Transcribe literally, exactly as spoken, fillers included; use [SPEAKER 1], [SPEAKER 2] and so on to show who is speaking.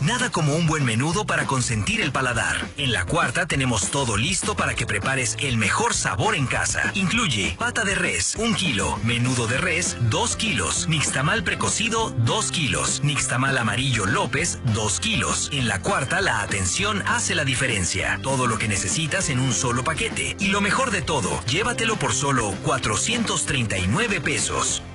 [SPEAKER 1] Nada como un buen menudo para consentir el paladar. En La Cuarta tenemos todo listo para que prepares el mejor sabor en casa. Incluye pata de res, un kilo, menudo de res, dos kilos, nixtamal precocido, dos kilos, nixtamal amarillo López, dos kilos. En La Cuarta la atención hace la diferencia. Todo lo que necesitas en un solo paquete. Y lo mejor de todo, llévatelo por solo cuatrocientos treinta y nueve pesos.